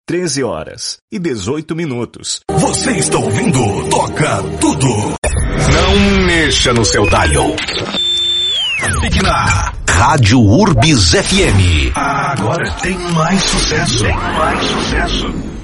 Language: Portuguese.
13h18. Você está ouvindo Toca Tudo. Não mexa no seu dial. Fique na Rádio Urbis FM. Agora tem mais sucesso.